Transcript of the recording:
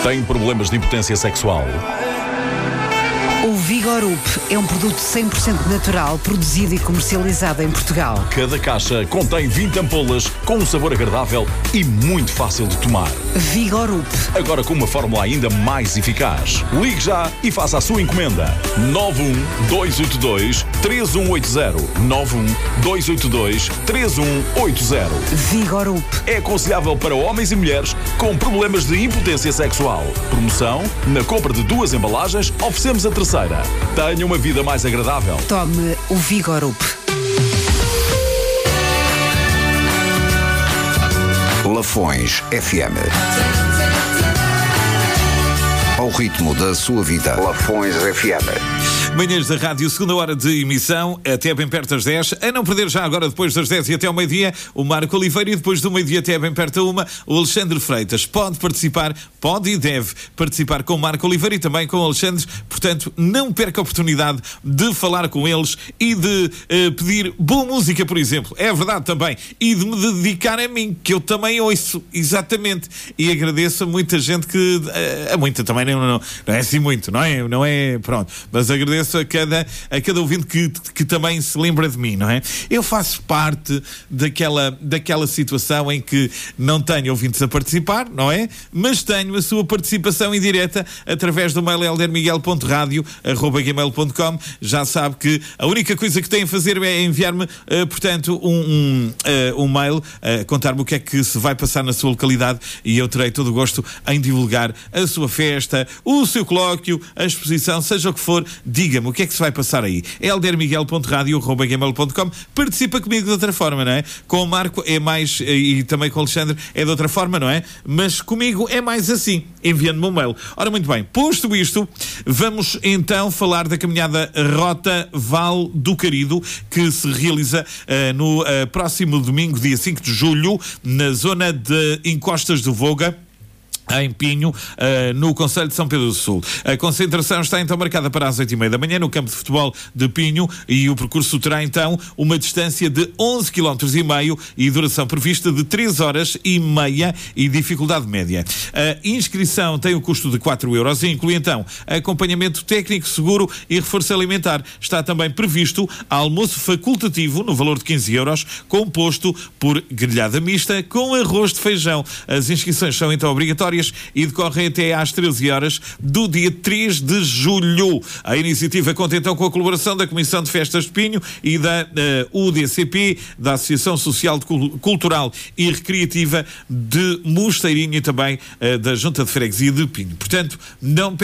Tem problemas de impotência sexual? O Vigorup é um produto 100% natural, produzido e comercializado em Portugal. Cada caixa contém 20 ampolas com um sabor agradável e muito fácil de tomar. Vigorup. Agora com uma fórmula ainda mais eficaz. Ligue já e faça a sua encomenda. 91282-3180. 91282-3180. Vigorup. É aconselhável para homens e mulheres com problemas de impotência sexual. Promoção: na compra de 2 embalagens, oferecemos a terceira. Tenha uma vida mais agradável. Tome o Vigorup. Lafões FM. Ao ritmo da sua vida. Lafões FM. Manhãs da Rádio, segunda hora de emissão, até bem perto das 10. A não perder já agora, depois das 10 e até ao meio-dia, o Marco Oliveira, e depois do meio-dia até bem perto da 1, o Alexandre Freitas. Pode participar, pode e deve participar com o Marco Oliveira e também com o Alexandre. Portanto, não perca a oportunidade de falar com eles e de pedir boa música, por exemplo. É verdade também. E de me dedicar a mim, que eu também ouço, exatamente. E agradeço a muita gente que... a muita também, não é assim muito, não é? Não é, pronto. Mas agradeço a cada ouvinte que também se lembra de mim, não é? Eu faço parte daquela situação em que não tenho ouvintes a participar, não é? Mas tenho a sua participação indireta através do mail eldermiguel.radio@gmail.com. Já sabe que a única coisa que tem a fazer é enviar-me, portanto, um mail, contar-me o que é que se vai passar na sua localidade, e eu terei todo o gosto em divulgar a sua festa, o seu colóquio, a exposição, seja o que for. Diga-me o que é que se vai passar aí. eldermiguel.radio@gmail.com. Participa comigo de outra forma, não é? Com o Marco é mais, e também com o Alexandre é de outra forma, não é? Mas comigo é mais assim, enviando-me um mail. Ora, muito bem, posto isto, vamos então falar da caminhada Rota Val do Carido, que se realiza no próximo domingo, dia 5 de julho, na zona de Encostas do Voga, em Pinho, no concelho de São Pedro do Sul. A concentração está então marcada para as 8h30 da manhã no campo de futebol de Pinho, e o percurso terá então uma distância de 11,5 km e duração prevista de 3h30 e dificuldade média. A inscrição tem o custo de 4€ e inclui então acompanhamento técnico, seguro e reforço alimentar. Está também previsto almoço facultativo no valor de 15€, composto por grelhada mista com arroz de feijão. As inscrições são então obrigatórias e decorrem até às 13h do dia 3 de julho. A iniciativa conta então com a colaboração da Comissão de Festas de Pinho e da UDCP, da Associação Social, Cultural e Recreativa de Mosteirinho, e também da Junta de Freguesia de Pinho. Portanto, não